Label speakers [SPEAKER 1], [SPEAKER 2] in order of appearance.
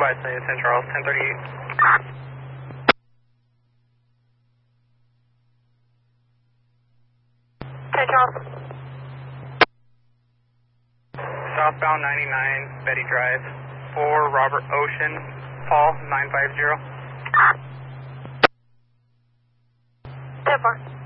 [SPEAKER 1] I'd say 10 Charles, 1038.
[SPEAKER 2] 10 Charles.
[SPEAKER 1] Southbound 99, Betty Drive, 4 Robert Ocean, Paul 950.
[SPEAKER 2] 10-4.